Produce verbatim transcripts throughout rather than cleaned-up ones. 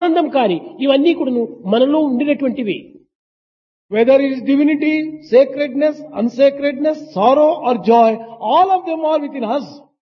ఆనందం కాని ఇవన్నీ కూడా మనలో ఉండినటువంటివి. Whether it is divinity, sacredness, unsacredness, sorrow or joy, all of them are within us.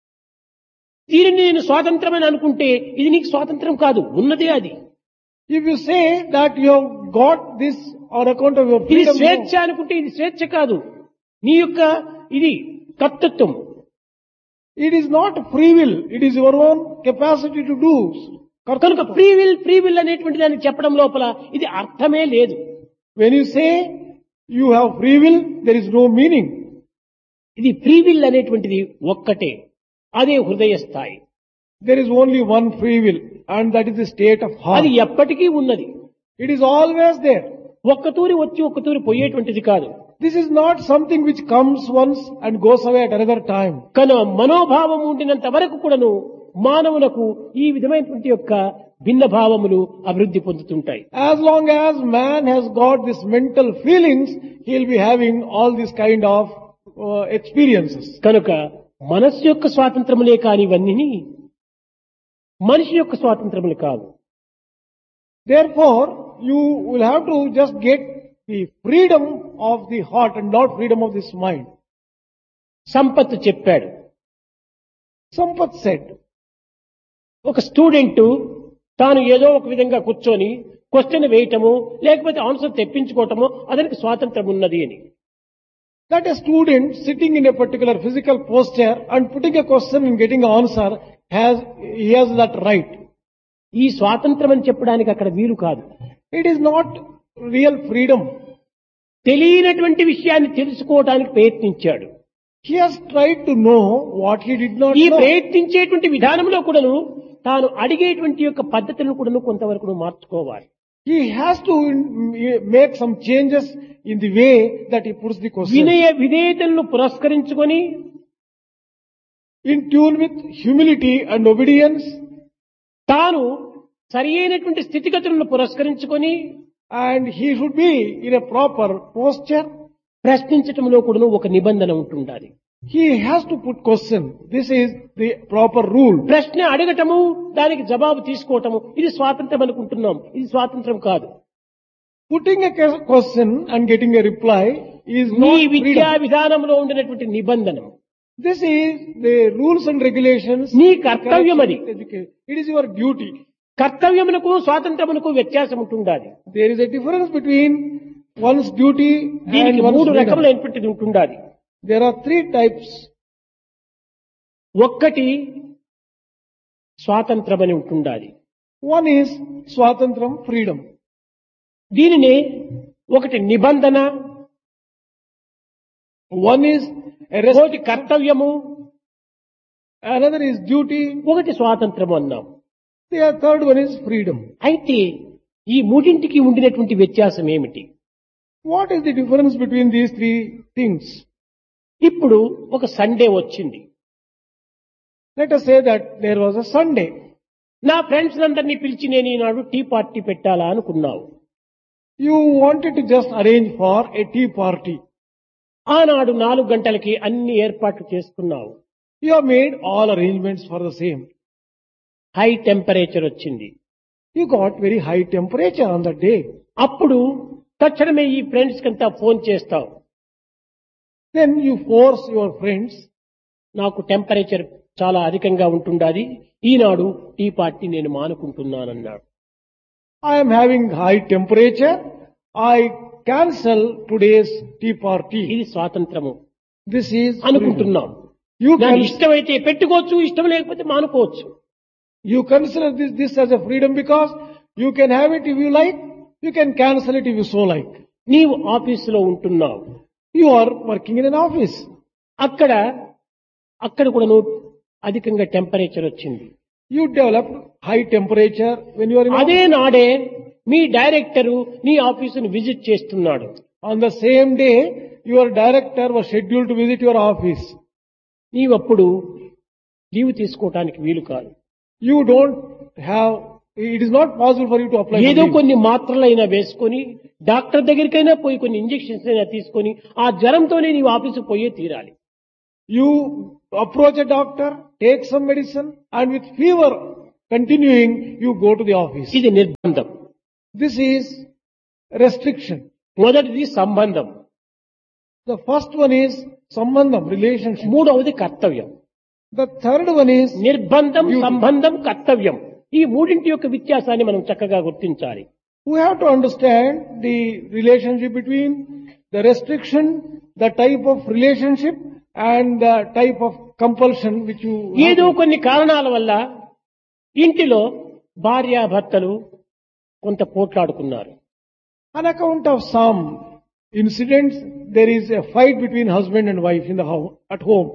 దీనిని నేను స్వాతంత్రమని అనుకుంటే ఇది నీకు స్వాతంత్రం కాదు, ఉన్నదే అది. If you say that you have got this on account of your ఇది freedom, స్వేచ్ఛ అనుకుంటే ఇది స్వేచ్ఛ కాదు, నీ యొక్క ఇది కర్తృత్వం. it is not free will, it is your own capacity to do. కనుక ఫ్రీ విల్ ఫ్రీ విల్ అనేటువంటి దాన్ని చెప్పడం లోపల ఇది అర్థమే లేదు. When you say you have free will, there is no meaning. ఇది ఫ్రీ విల్ అనేటువంటిది ఒక్కటే, అదే హృదయ స్థాయి. There is only one free will, and that is the state of heart. అది ఎప్పటికీ ఉన్నది. It is always there. ఒక్క తూరి వచ్చి ఒక్క తూరి పోయేటువంటిది కాదు. This is not something which comes once and goes away at another time. కనుక మనోభావం ఉండినంత వరకు కూడాను మానవులకు ఈ విధమైనటువంటి యొక్క భిన్న భావములు అభివృద్ధి పొందుతుంటాయి. As long as man has got this mental feelings, he will be having all these kind of uh, experiences. కనుక మనస్సు యొక్క స్వాతంత్రములే కాని ఇవన్నీ మనిషి యొక్క స్వాతంత్రములు కావు. Therefore, you will have to just get the freedom of the heart and not freedom of this mind. Sampath చెప్పాడు, Sampath said, ఒక స్టూడెంట్ తాను ఏదో ఒక విధంగా కూర్చొని క్వశ్చన్ వేయటము లేకపోతే ఆన్సర్ తెప్పించుకోవటము అతనికి స్వాతంత్రం ఉన్నది అని. that a student sitting in a particular physical posture and putting a question and getting an answer has, he has that right. ఈ స్వాతంత్రం అని చెప్పడానికి అక్కడ వీలు కాదు. It is not real freedom. తెలియనటువంటి విషయాన్ని తెలుసుకోవడానికి ప్రయత్నించాడు. He has tried to know what he did not ఈ know. ప్రయత్నించేటువంటి విధానంలో కూడాను తాను అడిగేటువంటి యొక్క పద్ధతులను కూడాను కొంతవరకు మార్చుకోవాలి. He has to make some changes in the way that he puts the question. వినయ విధేయతలను పురస్కరించుకొని In tune with humility and obedience, తాను సరి అయినటువంటి స్థితిగతులను పురస్కరించుకొని and he should be in a proper posture. ప్రశ్నించటంలో కూడాను ఒక నిబంధన ఉంటుండాలి. He has to put question. This is the proper rule. ప్రశ్న అడగటము దానికి జవాబు తీసుకోవటము ఇది స్వాతంత్రం అనుకుంటున్నాం, ఇది స్వాతంత్రం కాదు. Putting a question and getting a reply is నీ not విద్యా freedom. విధానంలో ఉండినటువంటి నిబంధన, This is the rules and regulations. నీ కర్తవ్యం అది. Education. It is your duty. కర్తవ్యమునకు స్వాతంత్రమునకు వ్యత్యాసం ఉంటుండాలి. There is a difference between one's duty and దీనికి one's మూడు freedom. రకములైనటువంటిది ఉంటుండాలి. There are three types. ఒక్కటి స్వాతంత్రమని ఉంటుండాలి. One is swatantram, freedom. దీనిని ఒకటి నిబంధన, One is a ఒకటి rest, కర్తవ్యము, another is duty, ఒకటి స్వాతంత్రము అన్నాం. the third one is freedom. అయితే ఈ మూడింటికి ఉండినటువంటి వ్యత్యాసం ఏమిటి? What is the difference between these three things? ఇప్పుడు ఒక సండే వచ్చింది. Let us say that there was a Sunday. నా ఫ్రెండ్స్ అందరినీ పిలిచి నేను ఈనాడు టీ పార్టీ పెట్టాలా అనుకున్నావు. You wanted to just arrange for a tea party. ఆనాడు నాలుగు గంటలకి అన్ని ఏర్పాట్లు చేసుకున్నావు. You have made all arrangements for the same. High temperature వచ్చింది. You got very high temperature on that day. అప్పుడు తక్షణమే ఈ ఫ్రెండ్స్ కంతా ఫోన్ చేస్తావు. Then you force your friends, నాకు టెంపరేచర్ చాలా అధికంగా ఉంటుండాది, ఈనాడు టీ పార్టీ నేను మానుకుంటున్నానన్నాడు. I am having high temperature, I cancel today's tea party. ఇది స్వాతంత్రము This is freedom. అనుకుంటున్నాం. You నాకు can, ఇష్టమైతే పెట్టుకోవచ్చు, ఇష్టం లేకపోతే మానుకోవచ్చు. you consider this, this as a freedom because you can have it if you like, you can cancel it if you so like. నీవు ఆఫీసులో ఉంటున్నావు. You are working in an office. అక్కడ అక్కడ కూడా అధికంగా టెంపరేచర్ వచ్చింది. You develop high temperature when you are in అదే office. నాడే మీ డైరెక్టరు నీ ఆఫీసును విజిట్ చేస్తున్నాడు. On the same day, your director was scheduled to visit your office. నీవప్పుడు leave తీసుకోవటానికి వీలు కాదు. You don't have, it is not possible for you to apply for ఏదో leave. కొన్ని మాత్రలైనా వేసుకొని డాక్టర్ దగ్గరికైనా పోయి కొన్ని ఇంజెక్షన్స్ అయినా తీసుకొని ఆ జ్వరంతోనే నీవు ఆఫీసుకు పోయే తీరాలి. You approach a doctor, take some medicine, and with fever, continuing, you go to the office. ఇది నిర్బంధం. This is restriction. మొదటిది సంబంధం, The first one is sambandham, relationship. మూడవది కర్తవ్యం. The third one is నిర్బంధం, duty. సంబంధం, కర్తవ్యం. ఈ మూడింటి యొక్క వ్యత్యాసాన్ని మనం చక్కగా గుర్తించాలి. We have to understand the relationship between the restriction, the type of relationship and the type of compulsion which you ఏదో have. కొన్ని కారణాల వల్ల ఇంటిలో భార్యాభర్తలు కొంత పోట్లాడుకున్నారు. On account of some incidents, there is a fight between husband and wife in the house, at home.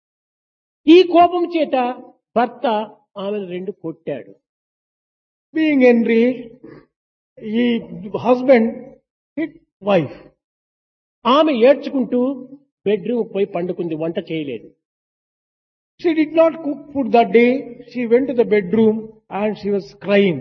ఈ కోపం చేత భర్త ఆమెను రెండు కొట్టాడు. Being enraged, he, husband hit wife. ఆమె ఏడ్చుకుంటూ బెడ్రూమ్ పోయి పండుకుంది, వంట చేయలేదు. She did not cook food that day. She went to the bedroom and she was crying.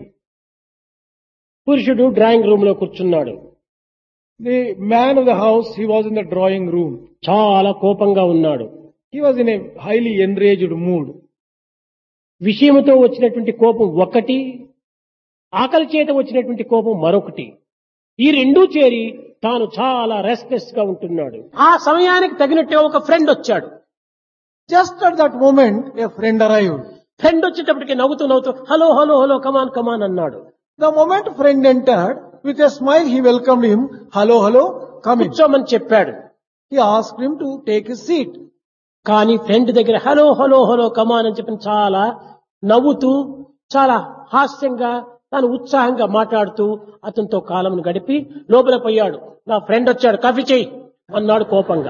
పురుషుడు డ్రాయింగ్ రూమ్ లో కూర్చున్నాడు. The man of the house, he was in the drawing room. చాలా కోపంగా ఉన్నాడు. He was in a highly enraged mood. విషయముతో వచ్చినటువంటి కోపం ఒకటి, ఆకలి చేత వచ్చినటువంటి కోపం మరొకటి. ఈ రెండూ చేరి తాను చాలా రెస్ట్లెస్ గా ఉంటున్నాడు. ఆ సమయానికి తగినట్టే ఒక ఫ్రెండ్ వచ్చాడు. Just at that moment, a friend arrived. Friend వచ్చేటప్పటికి నవ్వుతూ నవ్వుతూ హలో హలో హలో కమాన్ కమాన్ అన్నాడు. The moment friend entered, with a smile he welcomed him. Hello, hello, come in. కూర్చోమని చెప్పాడు. He asked him to take his seat. కానీ friend దగ్గర hello hello hello come on అని చెప్పి చాలా నవ్వుతూ చాలా హాస్యంగా తాను ఉత్సాహంగా మాట్లాడుతూ అతనితో కాలంను గడిపి లోపల పోయాడు. నా ఫ్రెండ్ వచ్చాడు, కాఫీ చేయి అన్నాడు కోపంగా.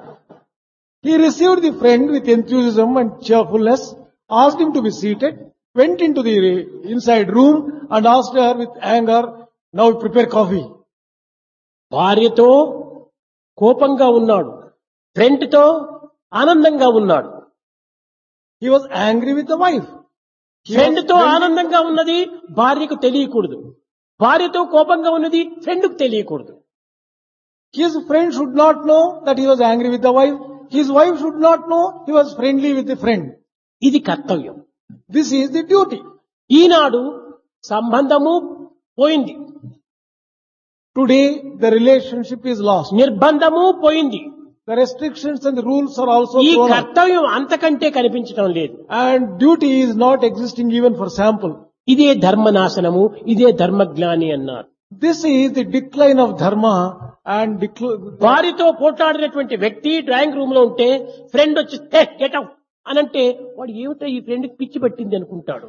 He received the friend with enthusiasm and cheerfulness, asked him to be seated, went into the inside room and asked her with anger, now prepare coffee. భార్యతో కోపంగా ఉన్నాడు, ఫ్రెండ్ తో ఆనందంగా ఉన్నాడు. He was angry with the wife. He friend was తో angry- ఆనందంగా ఉన్నది భార్యకు తెలియకూడదు, భార్యతో కోపంగా ఉన్నది ఫ్రెండ్కు తెలియకూడదు. His friend should not know that he was angry with the wife. His wife should not know he was friendly with the friend. ఇది కర్తవ్యం. This is the duty. ఈనాడు సంబంధము పోయింది, Today, the relationship is lost. నిర్బంధము పోయింది. The restrictions and the rules are also ఈ thrown out. కర్తవ్యం అంతకంటే కనిపించడం లేదు. And duty is not existing even for sample. ఇదే ధర్మనాశనము, ఇదే ధర్మజ్ఞాని అన్నారు. This is the decline of dharma and decl- భార్యతో పోట్లాడినటువంటి వ్యక్తి డ్రాయింగ్ రూమ్ లో ఉంటే ఫ్రెండ్ వచ్చి గెట్ అవుట్ అనంటే వాడు ఏమిటో ఈ ఫ్రెండ్ పిచ్చి పట్టింది అనుకుంటాడు.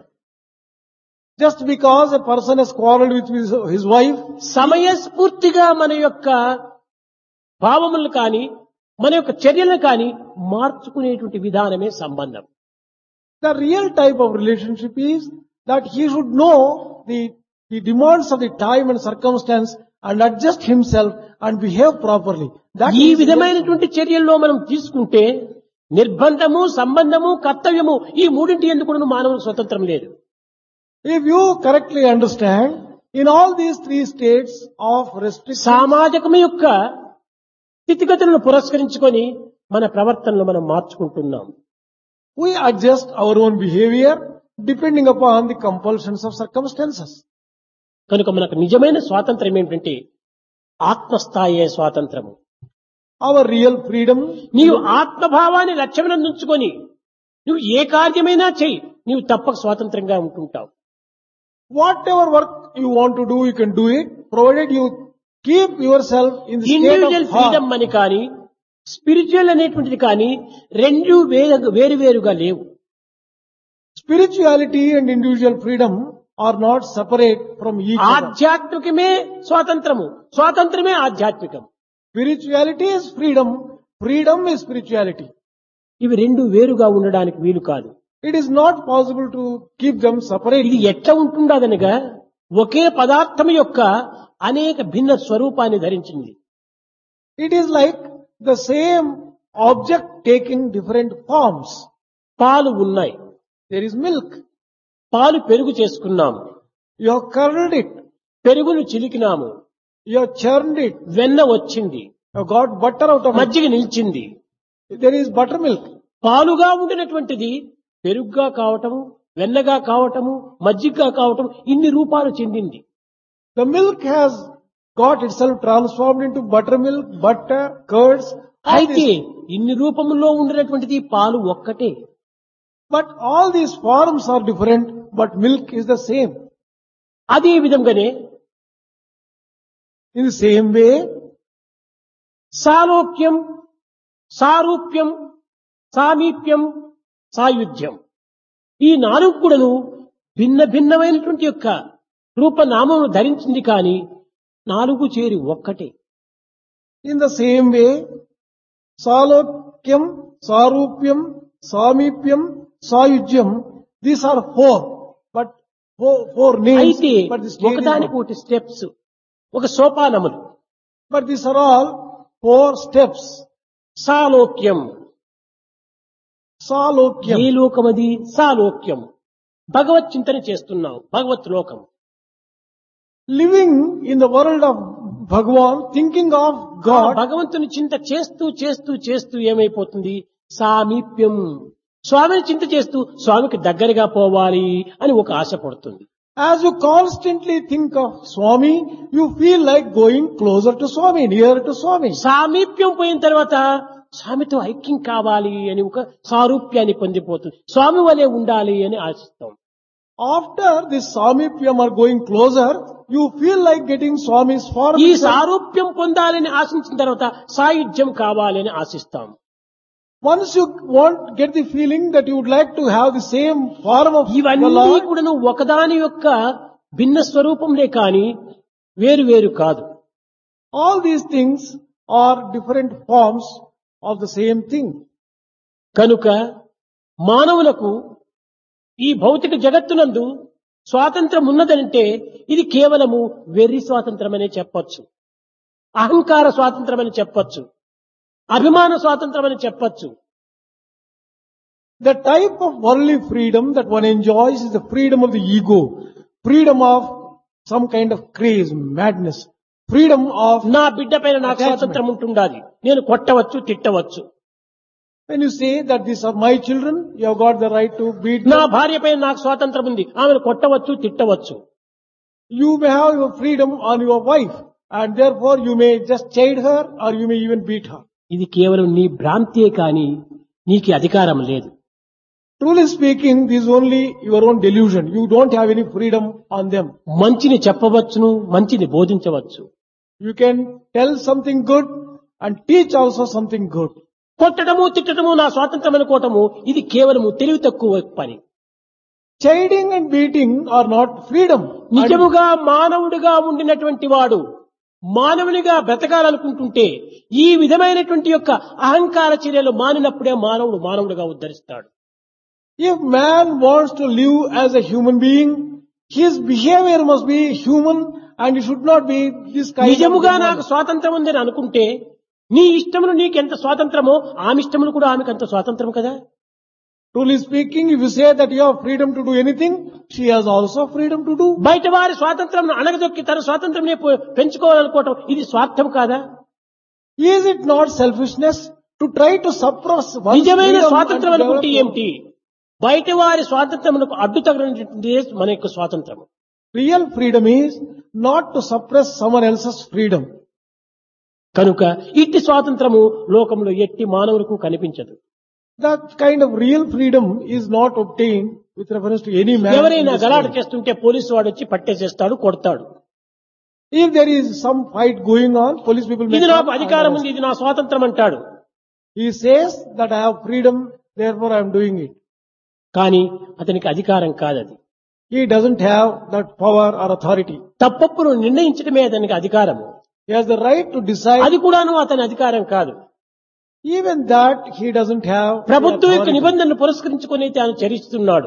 just because a person has quarreled with his, his wife, సమయస్ఫూర్తిగా మన యొక్క భావములు కానీ మన యొక్క చర్యలను కానీ మార్చుకునేటువంటి విధానమే సంబంధం. the real type of relationship is that he should know the, the demands of the time and circumstance and adjust himself and behave properly. That ఈ is విధమైనటువంటి చర్యల్లో మనం తీసుకుంటే నిర్బంధము, సంబంధము, కర్తవ్యము ఈ మూడింటి ఎందుకు కూడా మానవులకు స్వతంత్రం లేదు. If you correctly understand, in all these three states of restriction, సామాజికం యొక్క స్థితిగతులను పురస్కరించుకొని మన ప్రవర్తనలు మనం మార్చుకుంటున్నాం. we adjust our own behavior depending upon the compulsions of circumstances. కనుక మనకు నిజమైన స్వాతంత్రం ఏమిటంటే ఆత్మస్థాయే స్వాతంత్రము. Our real freedom, నీవు ఆత్మభావాన్ని లక్ష్యమునందు ఉంచుకొని నువ్వు ఏ కార్యమైనా చెయ్యి, నీవు తప్పక స్వాతంత్రంగా ఉంటుంటావు. whatever work you want to do, you can do it, provided you keep yourself in the state individual of freedom heart. అని కానీ స్పిరిచువల్ అనేటువంటిది కానీ రెండు వేరు వేరువేరుగా లేవు. Spirituality and individual freedom are not separate from each other. ఆధ్యాత్మికమే స్వాతంత్రము, స్వాతంత్రమే ఆధ్యాత్మికం. Spirituality is freedom, freedom is spirituality. ఇవి రెండు వేరుగా ఉండడానికి వీలు కాదు. It is not possible to keep them ఇది separately. ఎట్లా ఉంటుండదనగా ఒకే పదార్థం యొక్క అనేక భిన్న స్వరూపాన్ని ధరించింది. It is like the same object taking different forms. పాలు ఉన్నాయి, There is milk. పాలు పెరుగు చేసుకున్నాము, You have curdled it. పెరుగును చిలికినాము, You have churned it. వెన్న వచ్చింది, You have got butter out of it. మజ్జిగ నిలిచింది. There is buttermilk. పాలుగా ఉండినటువంటిది పెరుగుగా కావటము, వెన్నగా కావటము, మజ్జిగగా కావటం ఇన్ని రూపాలు చెందింది. The milk has got itself transformed into buttermilk, butter, curds. all అయితే these- ఇన్ని రూపములో ఉండినటువంటిది పాలు ఒక్కటే. But all these forms are different, but milk is the same. అదే విధంగానే In the same way, సాలోక్యం, సారూప్యం, సామీప్యం, సాయుధ్యం ఈ నాలుగు కూడాను భిన్న భిన్నమైనటువంటి యొక్క రూపనామమును ధరించింది కానీ నాలుగు చేరి ఒక్కటే. in the same way, Salokyam, Sarupyam, Samipyam, Sayujyam, these are four, but four, four names, అయితే but the stage is ఒకదానికి one. ఒకటి స్టెప్స్, ఒక సోపానములు. But these are all four steps. సాలోక్యం, Salokyam. ఏ లోకమది? సాలోక్యం. భగవత్ చింతన చేస్తున్నావు, భగవత్ లోకం. Living in the world of Bhagwan, thinking of ఆ God, భగవంతుని చింత చేస్తూ చేస్తూ చేస్తూ ఏమైపోతుంది? సామీప్యం. స్వామిని చింత చేస్తూ స్వామికి దగ్గరగా పోవాలి అని ఒక ఆశ పడుతుంది. as you constantly think of Swami, you feel like going closer to Swami, nearer to Swami. సామీప్యం పోయిన తర్వాత స్వామితో ఐక్యం కావాలి అని ఒక సారూప్యాన్ని పొందిపోతుంది. స్వామి వలె ఉండాలి అని ఆశిస్తాం. After this Samipyam or going closer, you feel like getting Swami's form. ఈ సారూప్యం పొందాలని ఆశించిన తర్వాత సాయుధ్యం కావాలని ఆశిస్తాం. Once you want, get the feeling that you would like to have the same form of the ఇవన్నీ Lord, కూడాను ఒకదాని యొక్క భిన్న స్వరూపంలే కాని వేరు వేరు కాదు. all these things are different forms of the same thing. కనుక మానవులకు ఈ భౌతిక జగత్తునందు స్వాతంత్రం ఉన్నదంటే ఇది కేవలము వెర్రి స్వాతంత్రం అనే చెప్పొచ్చు, అహంకార స్వాతంత్రం అని చెప్పొచ్చు, అభిమాన స్వాతంత్రం అని చెప్పొచ్చు. The type of worldly freedom that one enjoys is the freedom of the ego, freedom of some kind of craze, madness, freedom of, నా బిడ్డ పైన నాకు Attachment. స్వాతంత్రం ఉంటుండాలి, నేను కొట్టవచ్చు, తిట్టవచ్చు. when you say that these are my children, you have got the right to beat నా them. భార్య పైన నాకు స్వాతంత్రం ఉంది, ఆమెను కొట్టవచ్చు, తిట్టవచ్చు. You may have your freedom on your wife, and therefore you may just chide her or you may even beat her. ఇది కేవలం నీ భ్రాంతియే కాని నీకు అధికారం లేదు. Truly speaking, this is only your own delusion. You don't have any freedom on them. మంచిని చెప్పవచ్చును, మంచిని బోధించవచ్చు. You can tell something good and teach also something good. కొట్టడము, తిట్టడము నా స్వాతంత్రం అనుకోవటము ఇది కేవలము తెలివి తక్కువ పని. Chiding and beating are not freedom. And నిజముగా మానవుడిగా ఉండినటువంటి వాడు మానవునిగా బ్రతకాలనుకుంటుంటే ఈ విధమైనటువంటి యొక్క అహంకార చర్యలు మానినప్పుడే మానవుడు మానవుడిగా ఉద్ధరిస్తాడు. if man wants to live as a human being, his behavior must be human and it should not be this kind నిజముగా of నాకు స్వాతంత్రం ఉందని అనుకుంటే నీ ఇష్టమును నీకెంత స్వాతంత్రమో ఆమె ఇష్టమును కూడా ఆమెకు అంత స్వాతంత్రం కదా. Truly speaking, if you say that you have freedom to do anything, she has also freedom to do. బయట వారి స్వాతంత్రం అణగదొక్కి తన స్వాతంత్రం పెంచుకోవాలనుకోవటం ఇది స్వార్థం కాదా? Is it not selfishness to try to suppress one's నిజమైన freedom స్వాతంత్రం and అనుకుంటే develop- ఏమిటి? బయట వారి స్వాతంత్రములకు అడ్డు తగినటువంటిదే మన యొక్క స్వాతంత్రం. Real freedom is not to suppress someone else's freedom. కనుక ఇట్టి స్వాతంత్రము లోకంలో ఎట్టి మానవులకు కనిపించదు. That kind of real freedom is not obtained with reference to any man. in ఎవరైనా this గలాట world. చేస్తుంటే పోలీసు వాడు వచ్చి పట్టేసేస్తాడు, కొడతాడు. If there is some fight going on, police people may ఇది come నాకు and అధికారం arrest. ఉంది, ఇది నా స్వాతంత్రం అంటాడు. He says that I have freedom, therefore I am doing it. కానీ అతనికి అధికారం కాదది. He doesn't have that power or authority. తప్పప్పును నిర్ణయించడమే అతనికి అధికారము. He has the right to decide. అది కూడాను అతని అధికారం కాదు. Even that he doesn't have. the ప్రభుత్వం యొక్క authority. నిబంధనలు పురస్కరించుకొని తాను చరిస్తున్నాడు.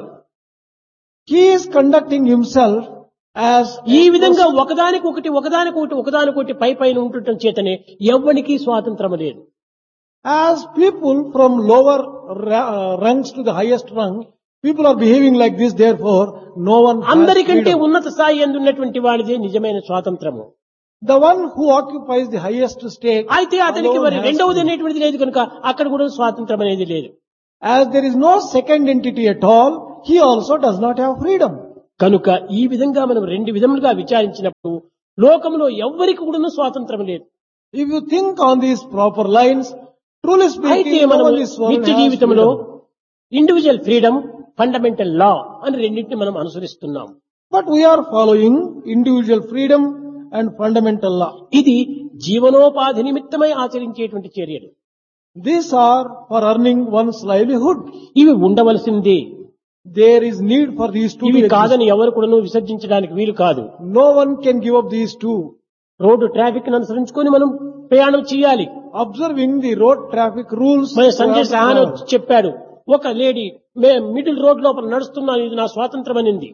He is conducting himself as ఈ విధంగా ఒకదానికి ఒకటి ఒకదానికి ఒకటి ఒకదానికి ఒకటి పై పైన ఉండటం చేతనే ఎవ్వనికి స్వాతంత్రం లేదు. as people from lower ra- uh, rungs to the highest rung, people are behaving like this, therefore no one has అందరికంటే freedom. ఉన్నత స్థాయి యందు ఉన్నటువంటి వాడిదే నిజమైన స్వాతంత్రము. The one who occupies the highest stake అయితే అతనికి alone మరి has రెండవది freedom. అనేటువంటిది లేదు కనుక అక్కడ కూడా స్వాతంత్రం అనేది లేదు. As there is no second entity at all, he also does not have freedom. కనుక ఈ విధంగా మనం రెండు విధములుగా విచారించినప్పుడు లోకంలో ఎవ్వరికి కూడా స్వాతంత్రం లేదు. If you think on these proper lines, truly అయితే speaking, no మనం one in this world నిత్య has జీవితంలో freedom. ఇండివిజువల్ ఫ్రీడమ్, ఫండమెంటల్ లా అని రెండింటిని మనం అనుసరిస్తున్నాం. But we are following individual freedom and fundamental law. ఇది జీవనోపాధి నిమిత్తమై ఆచరించేటువంటి చర్యలు. These are for earning one's livelihood. ఇవి ఉండవలసిందే. There is need for these two. ఇవి to exist. కాదని ఎవరు కూడా విసర్జించడానికి వీలు కాదు. No one can give up these two. Road traffic అనుసరించుకొని మనం ప్రయాణం చేయాలి. Observing the road traffic rules. మన we have Sanjay to Sahan follow. చెప్పాడు, ఒక లేడీ మే మిడిల్ రోడ్ లోపల నడుస్తున్నాను, ఇది నా స్వాతంత్రం అనింది.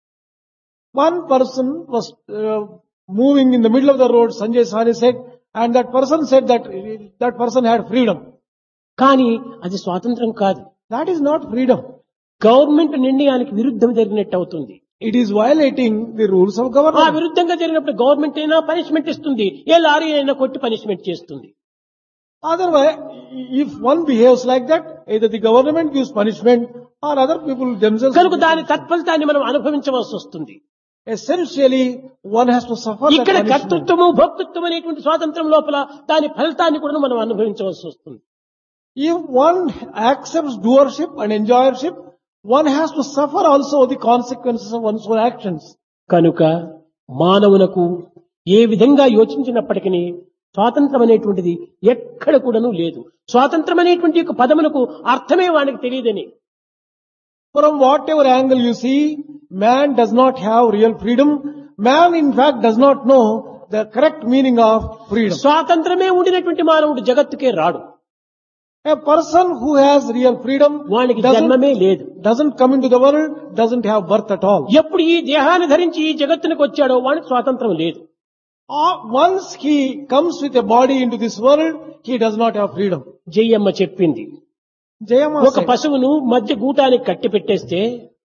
One person was uh, moving in the middle of the road, Sanjay Sahani said, and that person said that that person had freedom. కానీ అది స్వాతంత్రం కాదు. That is not freedom. Government నిర్ణయానికి విరుద్ధం జరిగినట్టు అవుతుంది. It is violating the rules of ఆ government. విరుద్ధంగా జరిగినప్పుడు గవర్నమెంట్ అయినా పనిష్మెంట్ ఇస్తుంది, ఏ లారీ అయినా కొట్టి పనిష్మెంట్ చేస్తుంది. Otherwise, if one behaves like that, either the government gives punishment or other people themselves. కనుక దాని తత్ఫలితాన్ని మనం అనుభవించవలసి వస్తుంది. Essentially, one has to suffer that ఇక్కడ punishment. కర్తృత్వము భోక్తృత్వం అనేటువంటి స్వాతంత్రం లోపల దాని ఫలితాన్ని కూడా మనం అనుభవించవలసి వస్తుంది. If one accepts doership and enjoyership, one has to suffer also the consequences of one's own actions. కనుక మానవునకు ఏ విధంగా యోచించినప్పటికీ స్వాతంత్రం అనేటువంటిది ఎక్కడ కూడాను లేదు. స్వాతంత్రం అనేటువంటి యొక్క పదములకు అర్థమే వానికి తెలియదని. From whatever angle you see, man does not have real freedom. Man in fact does not know the correct meaning of freedom. స్వాతంత్రమే ఉండినటువంటి మానవుడు జగత్తుకే రాడు. A person who has real freedom వానికి doesn't, జన్మమే లేదు. doesn't come into the world, doesn't have birth at all. ఎప్పుడు ఈ దేహాన్ని ధరించి ఈ జగత్తునికి వచ్చాడో వానికి స్వాతంత్రం లేదు. Or once he comes with a body into this world, he does not have freedom. Jayamma చెప్పింది, Jayama ఒక said, పశువును మధ్య గూటానికి కట్టి పెట్టేస్తే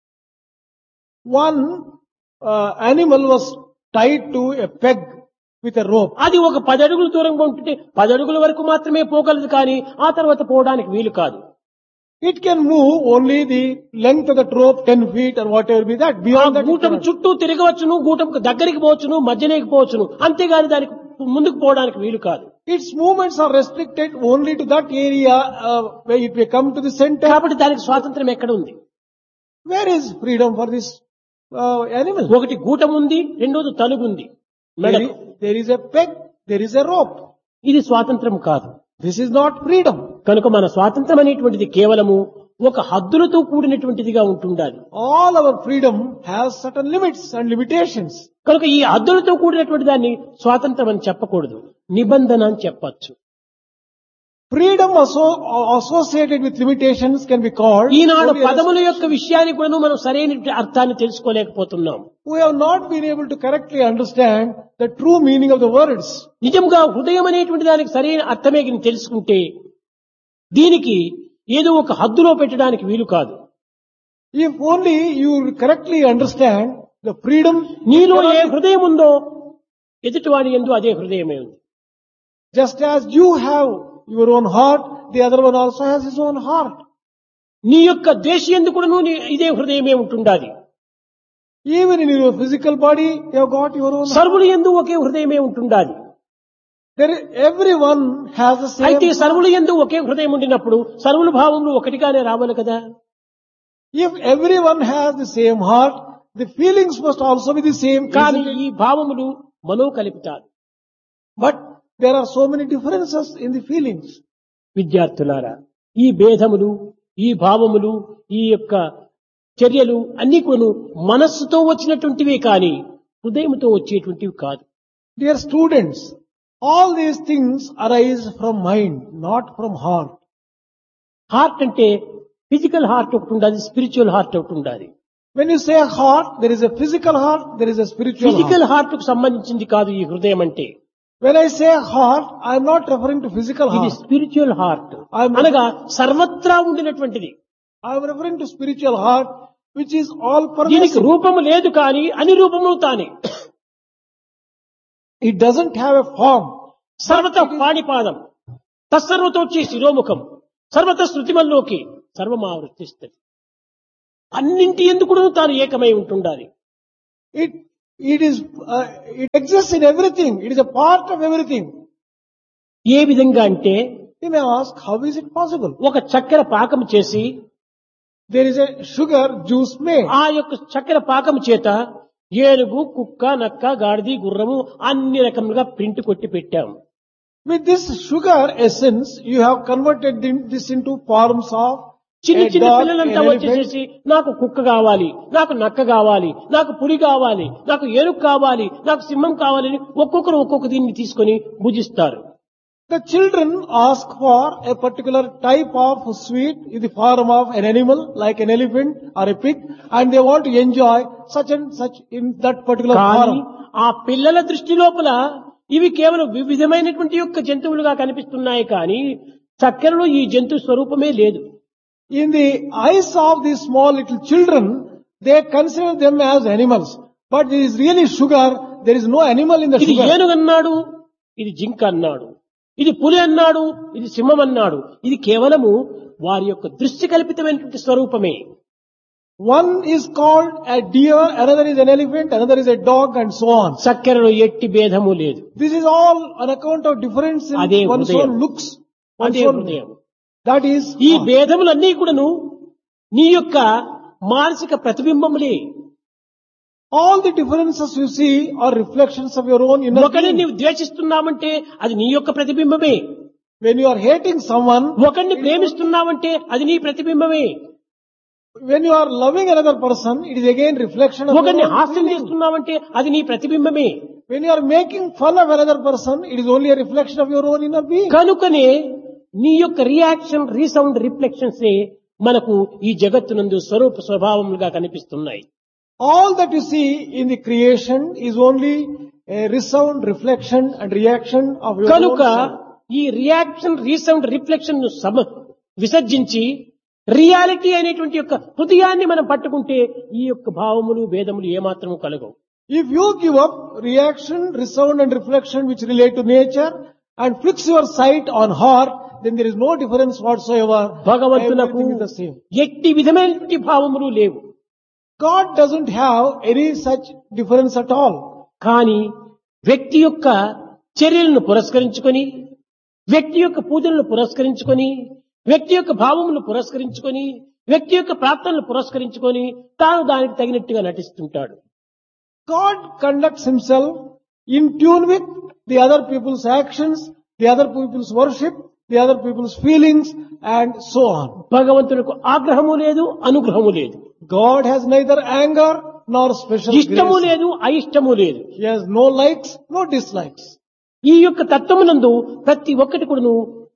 one uh, animal was tied to a peg with a rope. అది ఒక పది అడుగుల దూరంగా ఉంటుంటే పది అడుగుల వరకు మాత్రమే పోగలదు, కానీ ఆ తర్వాత పోవడానికి వీలు కాదు. It can move only the length of that rope, ten feet or whatever be that. ఆ Beyond that, it గూటం cannot. చుట్టూ తిరగవచ్చును, గూటం దగ్గరికి పోవచ్చును, మధ్యలోకి పోవచ్చును, అంతేగాని దానికి ముందుకు పోవడానికి వీలు కాదు. Its movements are restricted only to that area uh, where it may come to the center. కాబట్టి దానికి స్వాతంత్రం ఎక్కడ ఉంది? Where is freedom for this uh, animal? ఒకటి గూటం ఉంది, రెండోది తలుగుంది There మెడకు. is, there is a peg, there is a rope. ఇది స్వాతంత్రం కాదు. This is not freedom. కనుక మన స్వాతంత్రం అనేటువంటిది కేవలము ఒక హద్దులతో కూడినటువంటిదిగా ఉంటుండాలి. All our freedom has certain limits and limitations. కనుక ఈ హద్దులతో కూడినటువంటి దాన్ని స్వాతంత్రం అని చెప్పకూడదు, నిబంధన అని చెప్పచ్చు. Freedom asso- associated with limitations can be called. Eenadu only a పదముల యొక్క విషయాన్ని కూడా మనం సరైన అర్థాన్ని తెలుసుకోలేకపోతున్నాం. We have not been able to correctly understand the true meaning of the words. నిజంగా హృదయం అనేటువంటి దానికి సరైన అర్థమే గిని తెలుసుకుంటే దీనికి ఏదో ఒక హద్దులో పెట్టడానికి వీలు కాదు. If only you correctly understand the freedom, నీలో ఏ హృదయం ఉందో ఎదుటివాడి యందు అదే హృదయమే ఉంది. just as you have your own heart, the other one also has his own heart. నీ యొక్క ద్వేషి యందు కూడాను నీ ఇదే హృదయమే ఉంటుండాలి. Even in your physical body, you have got your own heart. సర్వుల యందు ఒకే హృదయమే ఉంటుండాలి. There, everyone has the same. అయితే సర్వుల యందు ఒకే హృదయం ఉండినప్పుడు సర్వుల భావములు ఒకటిగానే రావాలి కదా. If everyone has the same heart, the feelings must also be the same. కానీ isn't it? ఈ భావములు మనో కల్పితాలు. But there are so many differences in the feelings. విద్యార్థులారా, ఈ భేదములు, ఈ భావములు, ఈ యొక్క చర్యలు అన్ని కొను మనస్సుతో వచ్చినటువంటివే కానీ హృదయముతో వచ్చేటువంటివి కాదు. Dear students, all these things arise from mind, not from heart. Heart అంటే ఫిజికల్ హార్ట్ ఒకటి ఉండాలి, స్పిరిచువల్ హార్ట్ ఒకటి ఉండాలి. When you say heart, there is a physical heart, there is a spiritual physical heart. Heart కు సంబంధించింది కాదు ఈ హృదయం అంటే. When I say heart, I am not referring to physical ఇది heart. స్పిరిచువల్ హార్ట్ I'm- అనగా సర్వత్రా ఉండినటువంటిది. I am referring to spiritual heart, which is all దీనికి pervasive. రూపము లేదు కానీ అని రూపము తానే. It doesn't have a form. సర్వత పాణిపాదం తత్సర్వతోచ్చి శిరోముఖం సర్వత శృతిమల్లోకి సర్వమావృత్తిస్తుంది. అన్నింటి ఎందుకు తాను ఏకమై ఉంటుండాలి. It, it is, uh, it exists in everything. It is a part of everything. ఏ విధంగా అంటే You may ask, how is it possible? ఒక చక్కెర పాకం చేసి There is a sugar juice made. ఆ యొక్క చక్కెర పాకం చేత ఏనుగు, కుక్క, నక్క, గాడిది, గుర్రము అన్ని రకములుగా ప్రింట్ కొట్టి పెట్టాము. With this sugar essence, you have converted this into forms of చిన్న a చిన్న dog, an పిల్లలంతా elephant. వచ్చేసేసి నాకు కుక్క కావాలి, నాకు నక్క కావాలి, నాకు పులి కావాలి, నాకు ఏనుగు కావాలి, నాకు సింహం కావాలని ఒక్కొక్కరు ఒక్కొక్క దీన్ని తీసుకొని భుజిస్తారు. The children ask for a particular type of sweet in the form of an animal like an elephant or a pig, and they want to enjoy such and such in that particular కానీ form. ఆ పిల్లల దృష్టి లోపల ఇవి కేవలం వివిధమైనటువంటి యొక్క జంతువులుగా కనిపిస్తున్నాయి, కానీ చక్కెరలో ఈ జంతు స్వరూపమే లేదు. In the eyes of these small little children, they consider them as animals. But it is really sugar. There is no animal in the ఇది sugar. ఏనుగు అన్నాడు, ఇది జింక అన్నాడు, ఇది పులి అన్నాడు, ఇది సింహం అన్నాడు. ఇది కేవలము వారి యొక్క దృష్టి కల్పితమైనటువంటి స్వరూపమే. One is called a deer, another is an elephant, another is a dog, and so on. చక్కెరలో ఎట్టి భేదము లేదు. This is all on account of difference in అదే one's హృదయం. own looks. One's అదే own, హృదయం. that is ఈ heart. భేదములన్నీ కూడాను నీ యొక్క మానసిక ప్రతిబింబములే. All the differences you see are reflections of your own inner ఒకరిని being. నీవు ద్వేషిస్తున్నామంటే అది నీ యొక్క ప్రతిబింబమే. When you are hating someone, ఒకరిని ప్రేమిస్తున్నామంటే అది నీ ప్రతిబింబమే. when you are loving another person, it is again reflection of your ఒకరిని own హాస్యం feeling. చేస్తున్నామంటే అది నీ ప్రతిబింబమే. When you are making fun of another person, it is only a reflection of your own inner being. కనుకనే నీ యొక్క reaction, resound, reflections మనకు ఈ జగత్తునందు స్వరూప స్వభావములుగా కనిపిస్తున్నాయి. All that you see in the creation is only a resound, reflection and reaction of your own కనుక self. ఈ reaction, resound, reflection ను సమ విసర్జించి రియాలిటీ అనేటువంటి యొక్క హృదయాన్ని మనం పట్టుకుంటే ఈ యొక్క భావములు, భేదములు ఏమాత్రము కలగవు. If you give up reaction, resound and reflection which relate to nature and fix your sight on heart, then there is no difference whatsoever. భగవంతునకు Everything is the same. ఎట్టి విధమైనటువంటి భావములు లేవు. God doesn't have any such difference at all. కానీ వ్యక్తి యొక్క చర్యలను పురస్కరించుకొని, వ్యక్తి యొక్క పూజలను పురస్కరించుకొని, వ్యక్తి యొక్క భావములను పురస్కరించుకొని, వ్యక్తి యొక్క ప్రార్థనలు పురస్కరించుకొని తాను దానికి తగినట్టుగా నటిస్తుంటాడు. God conducts himself in tune with the other people's actions, the other people's worship, the other people's feelings and so on. భగవంతునికి ఆగ్రహము లేదు, అనుగ్రహము లేదు. God has neither anger nor special ఇష్టము grace. లేదు, అయిష్టము లేదు. He has no likes, no dislikes. ఈ యొక్క తత్వమునందు ప్రతి ఒక్కటి కూడాను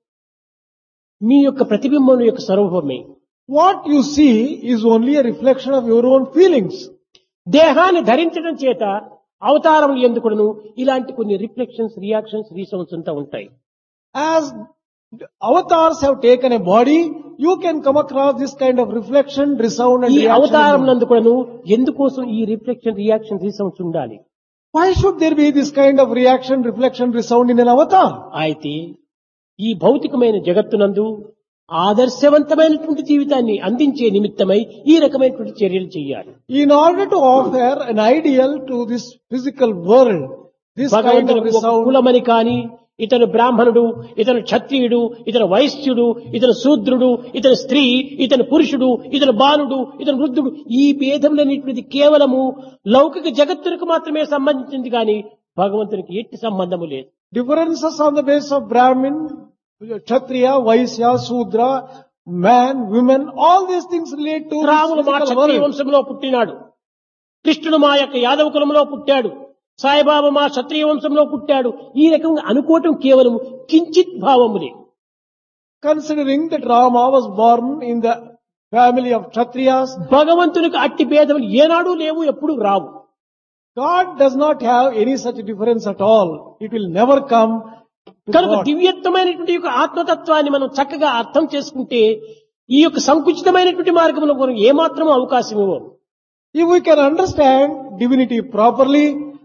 మీ యొక్క ప్రతిబింబం యొక్క స్వరూపమే. What you see is only a reflection of your own feelings. దేహాన్ని ధరించడం చేత అవతారములు ఎందుకును ఇలాంటి కొన్ని రిఫ్లెక్షన్స్, రియాక్షన్స్, రీసౌండ్స్ అంతా ఉంటాయి. As avatars have taken a body, you can come across this kind of reflection, resound and ఈ అవతారం reaction. నందు కూడాను ఎందుకోసం ఈ రిఫ్లెక్షన్, రియాక్షన్, రీసౌండ్స్ ఉండాలి? Why should there be this kind of reaction, reflection, resound in an avatar? అయితే ఈ భౌతికమైన జగత్తునందు ఆదర్శవంతమైనటువంటి జీవితాన్ని అందించే నిమిత్తమై ఈ రకమైనటువంటి చర్యలు చేయాలి. In order to offer an ideal to this physical world, this kind of భగవంతునికి ఒక resound, కులమని కాని, ఇతను బ్రాహ్మణుడు, ఇతను క్షత్రియుడు, ఇతను వైశ్యుడు, ఇతను శూద్రుడు, ఇతను స్త్రీ, ఇతను పురుషుడు, ఇతను బాలుడు, ఇతను వృద్ధుడు, ఈ భేదములనేటువంటిది కేవలము లౌకిక జగత్తునికి మాత్రమే సంబంధించింది కానీ భగవంతునికి ఎట్టి సంబంధము లేదు. differences on the basis of Brahmin, Kshatriya, Vaishya, Sudra, man, women, all these things relate to this రాముడు మా physical క్షత్రియ world. వంశంలో పుట్టినాడు, కృష్ణుడు మా యొక్క యాదవ కులంలో పుట్టాడు, సాయిబాబా మా క్షత్రియ వంశంలో పుట్టాడు. ఈ రకంగా అనుకోవటం కేవలం కించిత్ భావములే. Considering that Rama was born in the family of Kshatriyas, భగవంతునికి అట్టి భేదములు ఏనాడు లేవు, ఎప్పుడు రావు. God does not have any such difference at all. It will never come to కనుక God. దివ్యత్వమైనటువంటి యొక్క ఆత్మతత్వాన్ని మనం చక్కగా అర్థం చేసుకుంటే ఈ యొక్క సంకుచితమైనటువంటి మార్గంలో మనం ఏమాత్రం అవకాశం ఇవ్వం. If we can understand divinity properly,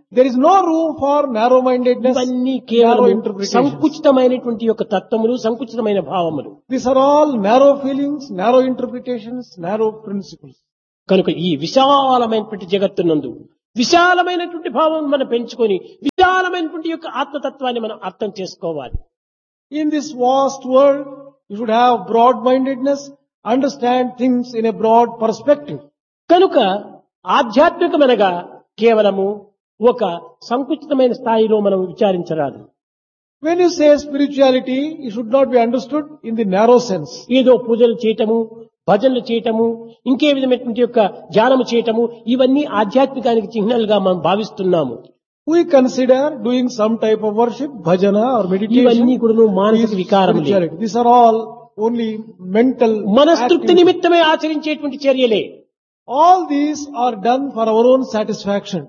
There is no room for narrow-mindedness, ఇవన్నీ narrow కేవలం interpretations. సంకుచితమైనటువంటి యొక్క తత్వములు, సంకుచితమైన భావములు. These are all narrow feelings, narrow interpretations, narrow principles. కనుక ఈ విశాలమైనటువంటి జగత్తునందు విశాలమైనటువంటి భావం మనం పెంచుకొని విశాలమైనటువంటి యొక్క ఆత్మతత్వాన్ని మనం అర్థం చేసుకోవాలి. In this vast world, you should have broad-mindedness, understand things in a broad perspective. కనుక ఆధ్యాత్మికమనగా కేవలము ఒక సంకుచితమైన స్థాయిలో మనం విచారించరాదు. When you say spirituality, it should not be understood in the narrow sense. ఏదో పూజలు చేయటము, భజనలు చేయటము, ఇంకే విధమైనటువంటి యొక్క ధ్యానము చేయటము, ఇవన్నీ ఆధ్యాత్మికానికి చిహ్నాలుగా మనం భావిస్తున్నాము. We consider doing some type of worship, bhajana or meditation. ఇవన్నీ కూడా మానసిక is వికారములే. spirituality. These are all only mental మనస్తృప్తి activities. నిమిత్తమే ఆచరించేటువంటి చర్యలే. All these are done for our own satisfaction.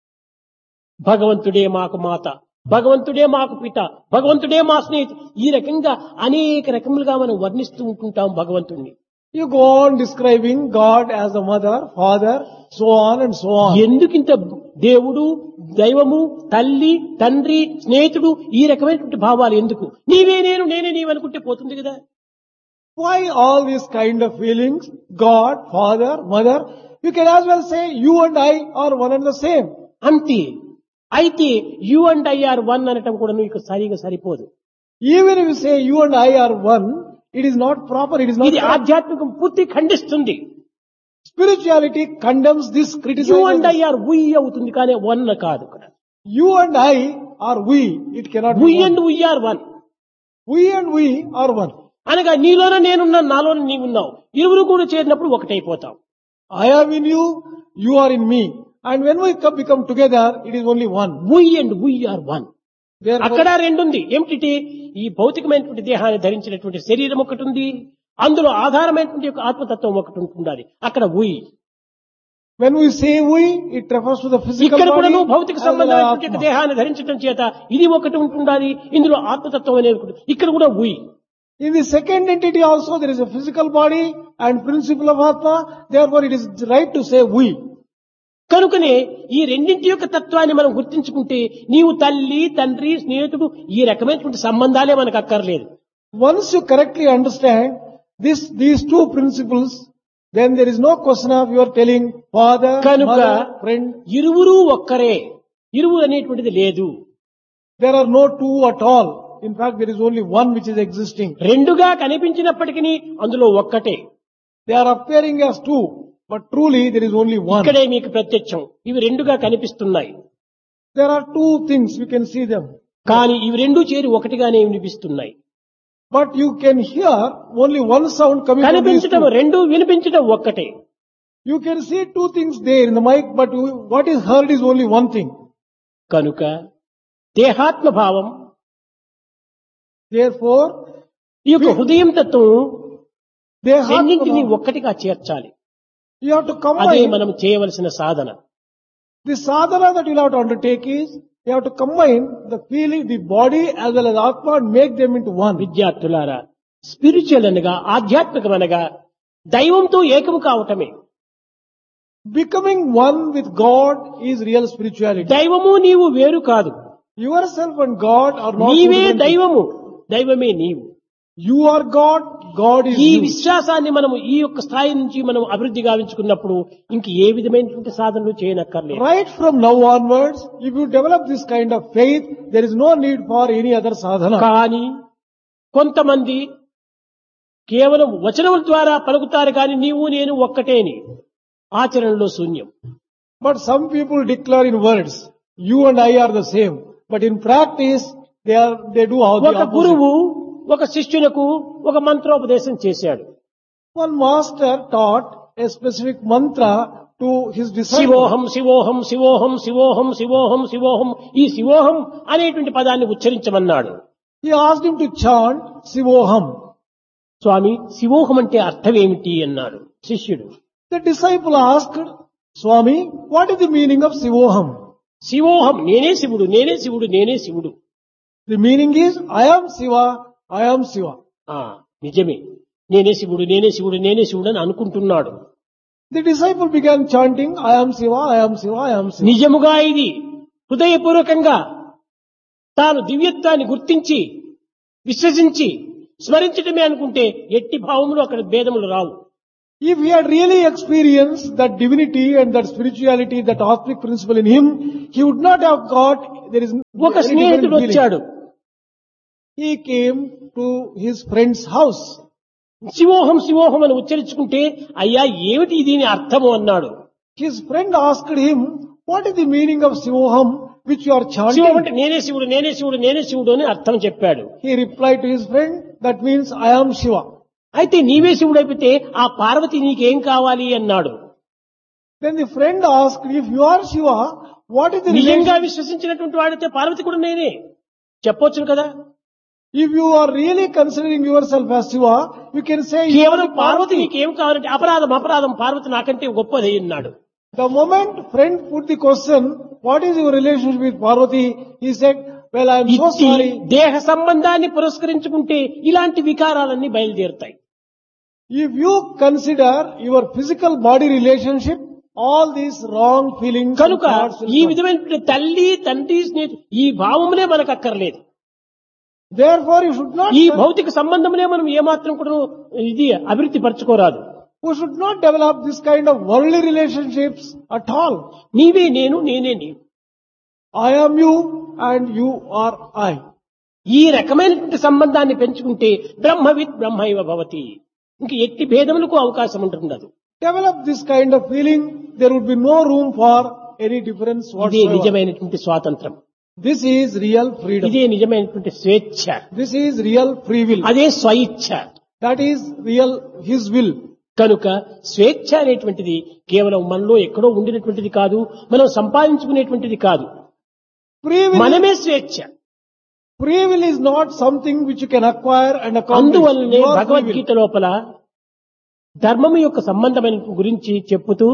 భగవంతుడే మాకు మాత, భగవంతుడే మాకు పిత, భగవంతుడే మా స్నేహితుడు, ఈ రకంగా అనేక రకములుగా మనం వర్ణిస్తూ ఉంటుంటాం భగవంతుణ్ణి. You go on describing God as a mother, father, so on and so on. ఎందుకింత దేవుడు, దైవము, తల్లి, తండ్రి, స్నేహితుడు ఈ రకమైనటువంటి భావాలు ఎందుకు? నీవే నేను, నేనే నీవనుకుంటే పోతుంది కదా. Why all these kind of feelings? God, father, mother. You can as well say you and I are one and the same. అంతే. అయితే you and I are one అనటం కూడా నీకు సరిగా సరిపోదు. Even if you say you and I are one, it is not proper, it is not ఇది correct. ఆధ్యాత్మికం పూర్తి ఖండిస్తుంది. Spirituality condemns this you criticism. And I are వి అవుతుంది కానీ వన్ కాదు. You and I are we. It cannot we be one. And we are one We and we are one. అనగా నీలోనే నేనున్నాను, నాలోనే నీవున్నావు, ఇరువురు కూడా చేరినప్పుడు ఒకటైపోతాం. I am in you, you are in me. And when we come, become together, it is only one. We and we are one. Therefore, అక్కడ రెండుంది. ఏమిటి? ఈ భౌతికమైనటువంటి దేహాన్ని ధరించినటువంటి శరీరం ఒకటి ఉంది, అందులో ఆధారమైనటువంటి యొక్క ఆత్మతత్వం ఒకటి ఉంటుండాలి. అక్కడ వి. when we say we, it refers to the physical ఇక్కడ కూడా body నువ్వు భౌతిక as well as సంబంధమైనటువంటి యొక్క Atma. దేహాన్ని ధరించడం చేత ఇది ఒకటి ఉంటుండాలి, ఇందులో ఆత్మతత్వం అనేది ఒకటి. ఇక్కడ కూడా వి. In the second entity also there is a physical body and principle of Atma. Therefore, it is right to say we. కనుకనే ఈ రెండింటి యొక్క తత్వాన్ని మనం గుర్తించుకుంటే నీవు తల్లి, తండ్రి, స్నేహితుడు ఈ రకమైనటువంటి సంబంధాలే మనకు అక్కర్లేదు. Once you correctly understand this, these two principles, then there is no question of you are telling father, కనుక mother, friend. ఇరువురు ఒక్కరే, ఇరువురు అనేటువంటిది లేదు. There are no two at all. In fact, there is only one which is existing. రెండుగా కనిపించినప్పటికీ అందులో ఒక్కటే. They are appearing as two, but truly there is only one. ఇక్కడే మీకు ప్రత్యక్షం. ఇవి రెండుగా కనిపిస్తున్నాయి, There are two things, you can see them. కానీ ఇవి రెండు చేరి ఒకటిగానే వినిపిస్తున్నాయి. But you can hear only one sound coming from these కనిపించడం two. రెండు, వినిపించడం ఒక్కటే. You can see two things there in the mic, but what is heard is only one thing. కనుక దేహాత్మ భావం, Therefore, ఈ యొక్క హృదయం తత్వం రెండింటినీ Dehatma, ఒక్కటిగా చేర్చాలి. you have to అదే combine. మనం చేయవలసిన సాధన. The sadhana that you have to undertake is, you have to combine the feeling, the body as well as Atma and make them into one. విద్యార్థులారా, స్పిరిచువల్ అనగా ఆధ్యాత్మికం అనగా దైవంతో ఏకము కావటమే. Becoming one with God is real spirituality. దైవము నీవు వేరు కాదు. Yourself and God are not two నీవే different things. దైవము, దైవమే నీవు. You are God, God is ఈ you. విశ్వాసాన్ని మనము ఈ యొక్క స్థాయి నుంచి మనం అభివృద్ధి గావించుకున్నప్పుడు ఇంక ఏ విధమైనటువంటి సాధనలు చేయనక్కర్లేదు. Right from now onwards, if you develop this kind of faith, there is no need for any other sadhana. కానీ కొంతమంది కేవలం వచనముల ద్వారా పలుకుతారు కానీ నీవు నేను ఒక్కటేని, ఆచరణలో శూన్యం. But some people declare in words, you and I are the same. But in practice, they are, they do all the ఒక opposite. గురువు ఒక శిష్యులకు ఒక మంత్రోపదేశం చేశాడు. One master taught a specific mantra to his disciples. శివోహం శివోహం శివోహం శివోహం శివోహం శివోహం, ఈ శివోహం అనేటువంటి పదాన్ని ఉచ్చరించమన్నాడు. He asked him to chant Sivoham. స్వామి, శివోహం అంటే అర్థం ఏమిటి అన్నాడు శిష్యుడు. The disciple asked, Swami, what is the meaning of Sivoham? శివోహం నేనే శివుడు, నేనే శివుడు, నేనే శివుడు. The meaning is, I am Siva, I am Siva. ఆ నిజమే, నేనే శివుడు, నేనే శివుడు, నేనే శివుడు అని అనుకుంటున్నాడు. The disciple began chanting, I am Siva, I am Siva, I am Siva. నిజముగా ఇది హృదయపూర్వకంగా తాను దివ్యత్వాన్ని గుర్తించి విశ్వసించి స్మరించటమే అనుకుంటే ఎట్టి భావములు అక్కడ భేదములు రావు. If he had really experienced that divinity and that spirituality, that cosmic principle in him, he would not have got, there is ఒక any స్నేహితుడు different feeling. వచ్చాడు. He came to his friend's house. శివోహం శివోహం అని ఉచ్చరించుకుంటే అయ్యా ఏమిటి దీని అర్థము అన్నాడు. His friend asked him, what is the meaning of Sivoham which you are Shivam chanting? అంటే నేనే శివుడు నేనే శివుడు నేనే శివుడు అని అర్థం చెప్పాడు. He replied to his friend, that means I am Shiva. అయితే నీవే శివుడు అయిపోతే ఆ పార్వతి నీకేం కావాలి అన్నాడు. Then the friend asked, if you are Shiva, what is the నిజంగా relation? విశ్వసించినటువంటి వాడితే పార్వతి కూడా నేనే చెప్పొచ్చును కదా. If you are really considering yourself as Shiva, you can say you are కేవలం the పార్వతి Parvati. నీకేం కావాలంటే అపరాధం అపరాధం పార్వతి నాకంటే గొప్పది అన్నాడు. The moment friend put the question, what is your relationship with Parvati? He said, well, I am so ఇట్టి sorry. దేహ సంబంధాన్ని పురస్కరించుకుంటే ఇలాంటి వికారాలన్నీ బయలుదేరుతాయి. If you consider your physical body relationship, all these wrong feelings and కనుక thoughts will ఈ come. విధమైన తల్లి తండ్రి స్నేహితు ఈ భావములే మనకు అక్కర్లేదు. Therefore, you should not, ఈ భౌతిక సంబంధములే మనం ఏమాత్రం కూడా ఇది అభివృద్ధి పరచుకోరాదు. we should not develop this kind of worldly relationships at all. నీవే నేను నేనే నీవు. I am you and you are I. ఈ రకమైనటువంటి సంబంధాన్ని పెంచుకుంటే బ్రహ్మవిత్ బ్రహ్మైవ భవతి. ఇంక ఎట్టి భేదములకు అవకాశం ఉంటుండదు. Develop this kind of feeling, there would be no room for any difference ఇదే whatsoever. నిజమైనటువంటి స్వాతంత్రం. This is real freedom. ఇదే నిజమైనటువంటి స్వేచ్ఛ. This is real free will. అదే స్వయిచ్ఛ. That is real His will. కనుక స్వేచ్ఛ అనేటువంటిది కేవలం మనలో ఎక్కడో ఉండినటువంటిది కాదు, మనం సంపాదించుకునేటువంటిది కాదు. Free will, మనమే స్వేచ్ఛ. free will is not something which you can acquire and accomplish. అందువల్లనే You are free will. Bhagavad Gita లోపల ధర్మము యొక్క సంబంధమైన గురించి చెప్పుతూ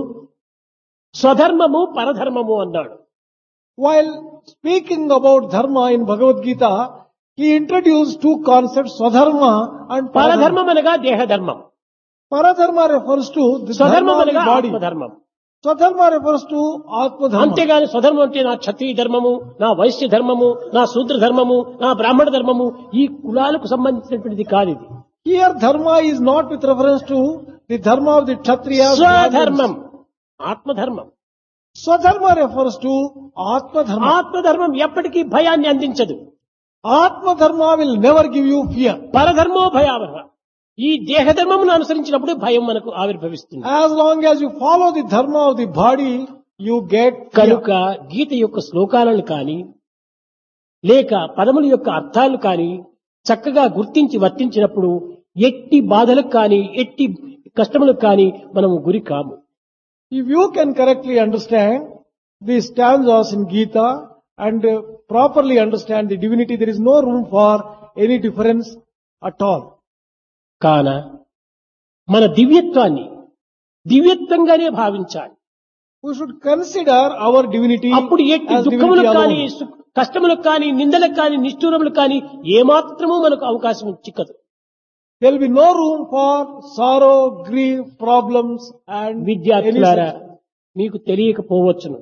స్వధర్మము పరధర్మము అన్నాడు. While speaking about dharma in Bhagavad Gita, he introduced two concepts, swadharma and paradharma. పరధర్మం అనగా దేహధర్మం, Paradharma refers to the స్వధర్మం dharma of the అనగా body. ఆత్మధర్మం. Swadharma refers to Atma Dharma. అంతేగాని స్వధర్మం అంటే నా క్షత్రియ ధర్మము, నా వైశ్య ధర్మము, నా శూద్ర ధర్మము, నా బ్రాహ్మణ ధర్మము, ఈ కులాలకు సంబంధించినటువంటిది కాదు ఇది. Here dharma is not with reference to the dharma of the Kshatriyas. స్వధర్మం ఆత్మధర్మం. Swadharma refers to Atma Dharma. ఆత్మధర్మం ఎప్పటికీ భయాన్ని అందించదు. Atma Dharma will never give you fear. పరధర్మో భయావహ. ఈ దేహధర్మమును అనుసరించినప్పుడు భయం మనకు ఆవిర్భవిస్తుంది. As long as you follow the dharma of the body, you get fear. కనుక గీత యొక్క శ్లోకాలను కాని లేక పదముల యొక్క అర్థాలు కాని చక్కగా గుర్తించి వర్తించినప్పుడు ఎట్టి బాధలకు కాని ఎట్టి కష్టములకు కాని మనము గురి కాము. If you can correctly understand the stanzas in Gita and uh, properly understand the divinity, there is no room for any difference at all. కాన మన దివ్యత్వాన్ని దివ్యత్వంగానే భావించాలి. We should consider our divinity అప్పుడు ఎట్టి as దుఃఖములకు divinity కానీ alone. సు- కష్టములకు కానీ నిందలకు కానీ నిష్ఠూరములకు కానీ ఏమాత్రమూ మనకు అవకాశం చిక్కదు. There will be no room for sorrow, grief, problems and any విద్యార్థులారా such. మీకు తెలియకపోవచ్చును,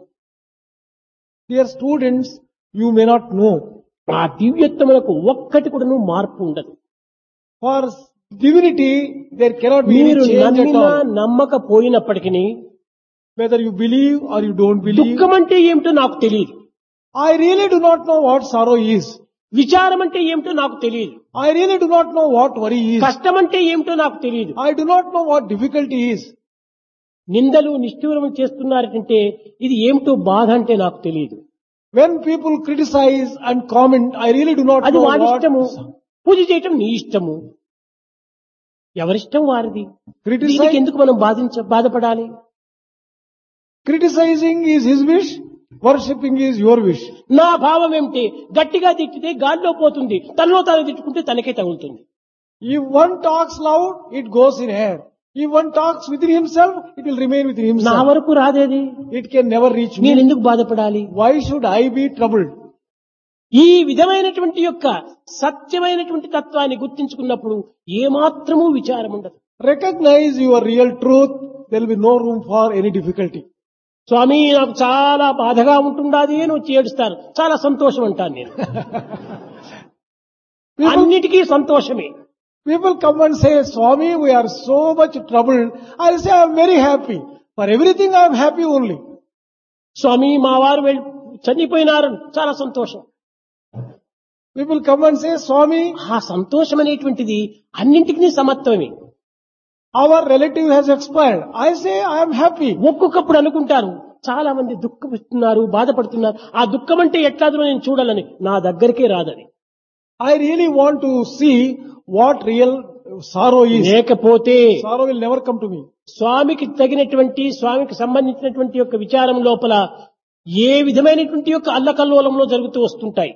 Dear students, you may not know. ఆ దివ్యత్వములకు ఒక్కటి కూడాను మార్పు ఉండదు. For divinity, there cannot be any మీరు change at నమ్మినా all. నమ్మకపోయినప్పటికీ Whether you believe or you don't believe. దుఃఖం అంటే ఏమిటో నాకు తెలియదు, I really do not know what sorrow is. విచారం అంటే ఏమిటో నాకు తెలియదు, I really do not know what worry is. కష్టం అంటే ఏమిటో నాకు తెలియదు. I do not know what difficulty is. నిందలు నిష్ఠూరములు చేస్తున్నారంటే ఇది ఏమిటో బాధ అంటే నాకు తెలియదు. When people criticize and comment, I really do not అది know వారి ఇష్టము, what. పూజ చేయటం నీ ఇష్టము, ఎవరిష్టం వారిది. Criticize- దీనికి ఎందుకు మనం బాధించ బాధపడాలి? Criticizing is his wish, worshipping is your wish. నా భావం ఏమిటి? గట్టిగా తిట్టితే గాల్లో పోతుంది, తనలో తాను తిట్టుకుంటే తనకే తగులుతుంది. If one talks loud, it goes in air. If one talks within himself, it will remain within నా himself. వరకు రాదేది, It can never reach నేను me. ఎందుకు బాధపడాలి? Why should I be troubled? ఈ విధమైనటువంటి యొక్క సత్యమైనటువంటి తత్వాన్ని గుర్తించుకున్నప్పుడు ఏమాత్రమూ విచారం ఉండదు. Recognize your real truth. There will be no room for any difficulty. స్వామి నాకు చాలా బాధగా ఉంటుండాది అని వచ్చి ఏడుస్తారు. చాలా సంతోషం అంటాను నేను. People, అన్నిటికీ సంతోషమే. people come and say, Swami, we are so much troubled. I'll say, I'm very happy. For everything, I'm happy only. స్వామి మా వారు వెళ్ళి చనిపోయినారు, చాలా సంతోషం. People come and say, Swami, ఆ సంతోషం అనేటువంటిది అన్నింటికీ సమత్వమే. our relative has expired. I say, I am happy. ఒక్కొక్కప్పుడు అనుకుంటారు చాలా మంది దుఃఖపడుతున్నారు, బాధపడుతున్నారు. ఆ దుఃఖం అంటే ఎట్లాదో నేను చూడాలని నా దగ్గరికే రాదని. I really want to see what real sorrow is. లేకపోతే Sorrow will never come to me. స్వామికి తగినటువంటి స్వామికి సంబంధించినటువంటి యొక్క విచారం లోపల ఏ విధమైనటువంటి యొక్క అల్లకల్లోలంలో జరుగుతూ వస్తుంటాయి.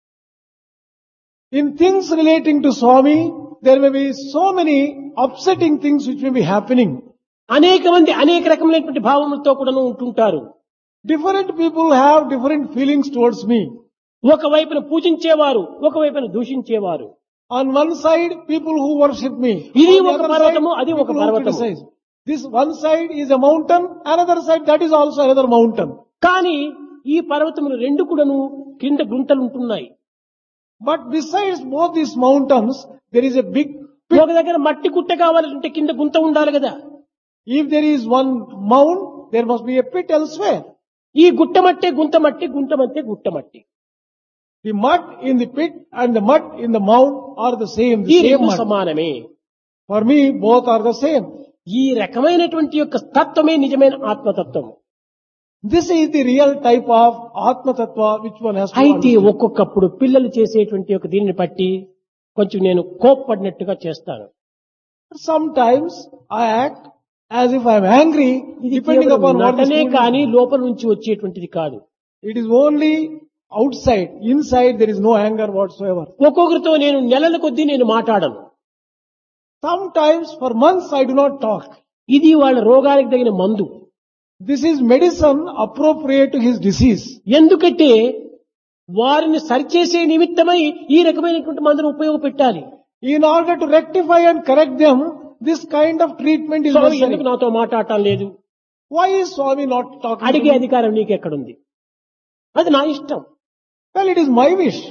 In things relating to Swami, there may be so many upsetting things which may be happening. అనేక మంది అనేక రకమైనటువంటి భావములతో కూడా ఉంటుంటారు. Different people have different feelings towards me. ఒకవైపున పూజించేవారు, ఒకవైపున దూషించేవారు. On one side, people who worship me. ఇది On the ఒక other పర్వతము, side, అది ఒక people who పర్వతము. criticize. This one side is a mountain, another side that is also another mountain. కానీ ఈ పర్వతములు రెండు కూడాను కింద గుంటలు ఉంటున్నాయి. But besides both these mountains, there is a big pit. ఒక దగ్గర మట్టి గుట్ట కావాలంటే కింద గుంత ఉండాలి కదా. If there is one mound, there must be a pit elsewhere. ఈ గుట్ట మట్టే గుంత మట్టి, గుంట మట్టే గుట్ట మట్టి. The mud in the pit and the mud in the mound are the same, ఈ the same రెండు mud. సమానమే. For me, both are the same. ఈ రకమైనటువంటి యొక్క తత్వమే నిజమైన ఆత్మతత్వము. This is the real type of Atma Tattva which one has to అయితే understand. ఒక్కొక్కప్పుడు పిల్లలు చేసేటువంటి ఒక దీనిని బట్టి కొంచెం నేను కోప్పడినట్టుగా చేస్తాను. Sometimes I act as if I am angry, ఇది depending కేవలం upon what the నటనే student- కానీ లోపల నుంచి వచ్చేటువంటిది కాదు. It is only outside. Inside there is no anger whatsoever. ఒక్కొక్కరితో నేను నెలల కొద్దీ నేను మాట్లాడను. Sometimes for months I do not talk. ఇది వాళ్ళ రోగానికి తగిన మందు. This is medicine appropriate to his disease. ఎందుకంటే వారిని సరిచేసే నిమిత్తమై ఈ రకమైనటువంటి మందును ఉపయోగపెట్టాలి. In order to rectify and correct them, this kind of treatment is స్వామి ఎందుకు necessary. నాతో మాట్లాడటం లేదు? Why is Swami not talking to అడిగే me? అధికారం నీకెక్కడుంది? అది నా ఇష్టం. Well, it is my wish.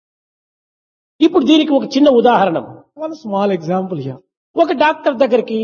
ఇప్పుడు దీనికి ఒక చిన్న ఉదాహరణ. One small example here. ఒక డాక్టర్ దగ్గరికి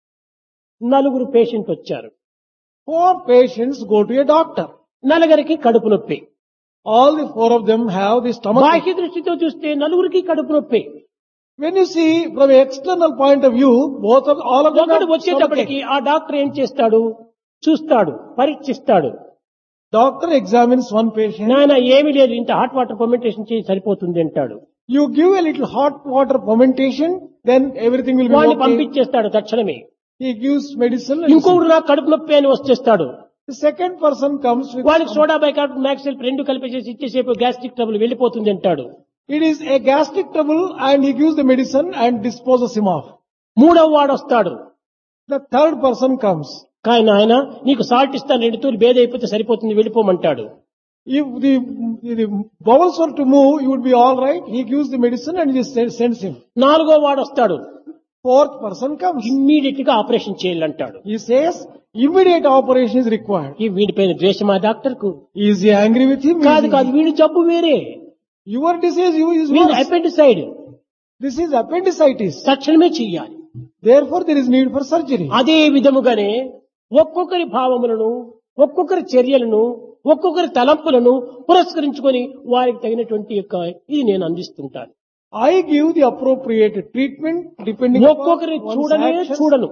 నలుగురు పేషెంట్ వచ్చారు. Four patients go to a doctor. నలుగురికి కడుపు నొప్పి. All the four of them have the stomach. బాహ్య దృష్టితో చూస్తే నలుగురికి కడుపు నొప్పి. When you see from an external point of view, both of all of them ఒకడు have వచ్చేటప్పటికి stomachache. ఆ డాక్టర్ ఏం చేస్తాడు? చూస్తాడు, పరీక్షిస్తాడు. Doctor examines one patient. నాయన ఏమీ లేదు, ఇంత హాట్ వాటర్ ఫర్మెంటేషన్ చేసి సరిపోతుంది అంటాడు. You give a little hot water fermentation, then everything will be వాడిని okay. పంపించేస్తాడు తక్షణమే. He gives medicine. And ఇంకొకడు నాకు కడుపు నొప్పి అని వచ్చేస్తాడు. the second person comes with వాడికి సోడా బైకార్బోనేట్ మ్యాక్సిల్ రెండు కలిపేసేసి ఇచ్చేసేపు గ్యాస్ట్రిక్ ట్రబుల్ వెళ్ళిపోతుంది అంటాడు. it is a gastric trouble and he gives the medicine and disposes him off. మూడవ వాడు వస్తాడు. The third person comes. కానీ ఆయన నీకు సాల్ట్ ఇస్తాను, రెండు తూరు బేద అయిపోతే సరిపోతుంది వెళ్ళిపోమంటాడు. If the, the bowels were to move, you would be all right. He gives the medicine and he send- sends him. నాలుగో వాడు వస్తాడు. Fourth person comes. ఇమ్మీడియట్ గా operation చేయాలంటాడు. He says immediate operation is required. ఈ వీడిపైన ద్వేషమా doctor కు? Is he angry with him? కాదు Is he- కాదు, వీడి జబ్బు వేరే. Your disease you is వీడి worse. అపెండిసైడ్. This is appendicitis. తక్షణమే చెయ్యాలి. Therefore there is need for surgery. అదే విధముగానే ఒక్కొక్కరి భావములను, ఒక్కొక్కరి చర్యలను, ఒక్కొక్కరి తలంపులను పురస్కరించుకొని వారికి తగినటువంటి యొక్క ఇది నేను అందిస్తుంటాను. I give the appropriate treatment depending upon ఒక్కొక్కరిని one's చూడనే actions. చూడను.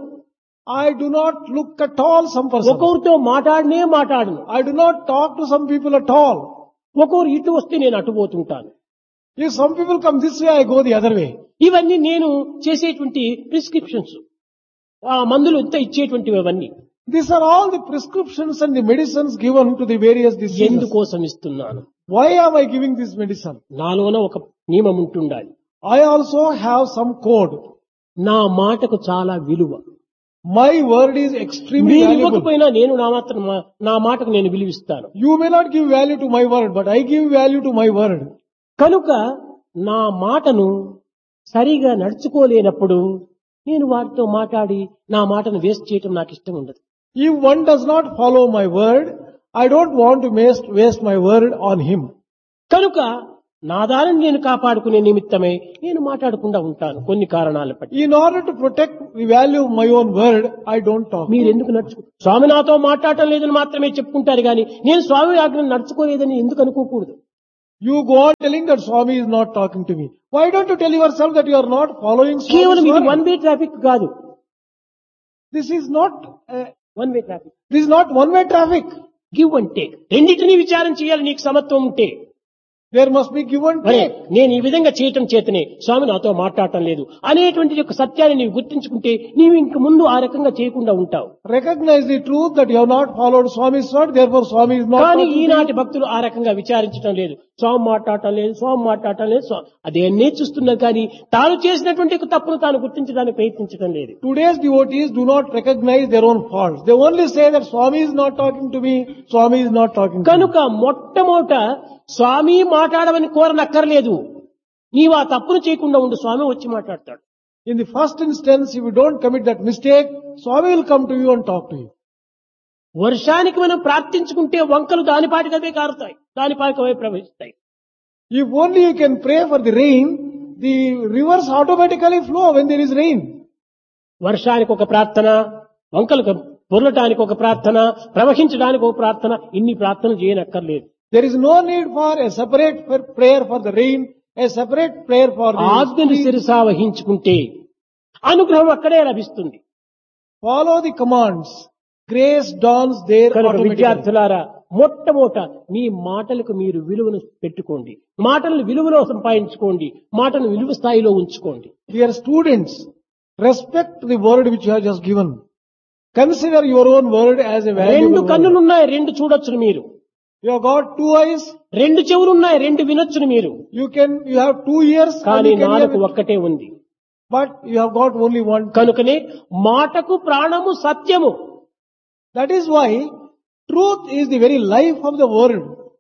I do not look at all some person. ఒక్కొక్కరితో మాట్లాడనే మాట్లాడను. I do not talk to some people at all. ఒక్కొక్కరు ఇటు వస్తే నేను అటు పోతుంటాను. If some people come this way, I go the other way. ఇవన్నీ నేను చేసేటువంటి ప్రిస్క్రిప్షన్స్, ఆ మందులు ఇంత ఇచ్చేటువంటివి అవన్నీ These are all the prescriptions and the medicines given to the various diseases. ఎందుకోసం ఇస్తున్నాను? Why am I giving this medicine? నాలోన ఒక నియమం ఉంటుండాలి. I also have some code. నా మాటకు చాలా విలువ. My word is extremely మీరు valuable. ఇవ్వకపోయినా నేను నా మాత్రం నా మాటకు నేను విలువిస్తాను. You may not give value to my word, but I give value to my word. కనుక నా మాటను సరిగా నడుచుకోలేనప్పుడు నేను వారితో మాట్లాడి నా మాటను వేస్ట్ చేయటం నాకు ఇష్టం ఉండదు. If one does not follow my word, I don't want to waste, waste my word on him. కనుక నా దానిని నేను కాపాడుకునే నిమిత్తమై నేను మాట్లాడకుండా ఉంటాను కొన్ని కారణాల బట్టి. In order to protect the value of my own word, I don't talk. మీరు ఎందుకు నడుచుకో స్వామి నాతో మాట్లాడటం లేదని మాత్రమే చెప్పుకుంటారు కానీ నేను స్వామి ఆజ్ఞను నడుచుకోలేదని ఎందుకు అనుకోకూడదు. You go on telling that Swami is not talking to me. Why don't you tell yourself that you are not following కేవలం Swami's ఇది word? వన్ వే ట్రాఫిక్ కాదు. This is not, uh, one way traffic this is not one-way traffic. Give and take రెండింటినీ విచారం చేయాలి నీకు సమత్వం ఉంటే. There must be give and అరే take. నేను ఈ విధంగా చేయటం చేతనే స్వామి నాతో మాట్లాడటం లేదు అనేటువంటి యొక్క సత్యాన్ని నీవు గుర్తించుకుంటే నీవు ఇంక ముందు ఆ రకంగా చేయకుండా ఉంటావు. Recognize the truth that you have not followed Swami's word, therefore Swami is not కానీ talking to you. ఈనాటి భక్తులు ఆ రకంగా విచారించడం లేదు. స్వామి మాట్లాడటం లేదు స్వామి మాట్లాడటం లేదు స్వామి అదేనే చూస్తున్నారు కానీ తాను చేసినటువంటి తప్పును తాను గుర్తించడానికి ప్రయత్నించడం లేదు. Today's devotees do not recognize their own faults. They only say that Swami is not talking to me, Swami is not talking to me. కనుక మొట్టమొదట స్వామి మాట్లాడమని కోరనక్కర్లేదు. నీవు ఆ తప్పును చేయకుండా ఉండు, స్వామి వచ్చి మాట్లాడతాడు. In the first instance, if you don't commit that mistake, Swami will come to you and talk to you. వర్షానికి మనం ప్రార్థించుకుంటే వంకలు దానిపాటికవే కారుతాయి, దానిపాటికవే ప్రవహిస్తాయి. If only you can pray for the rain, the rivers automatically flow when there is rain. వర్షానికి ఒక ప్రార్థన, వంకలు పొరలటానికి ఒక ప్రార్థన, ప్రవహించడానికి ఒక ప్రార్థన, ఇన్ని ప్రార్థనలు చేయనక్కర్లేదు. There is no need for a separate prayer for the rain, a separate prayer for the ఆజ్ఞను శిరసా వహించుకుంటే అనుగ్రహం అక్కడే లభిస్తుంది. Follow the commands. Grace dawns there కనుక automatically. విద్యార్థులారా మొట్టమొదట మీ మాటలకు మీరు విలువను పెట్టుకోండి, మాటలను విలువలో సంపాదించుకోండి, మాటను విలువ స్థాయిలో ఉంచుకోండి. Dear students, respect the word which you have just given. Consider your own word as a రెండు valuable word. కన్నులున్నాయి, రెండు చూడొచ్చును మీరు. You have got two eyes, రెండు చెవులున్నాయి, రెండు వినొచ్చును మీరు. you can, you have two ears, and కానీ you can hear నాలుగు it. ఒక్కటే ఉంది. But you have got only one. కనుకనే మాటకు ప్రాణము సత్యము. That is why truth is the very life of the word.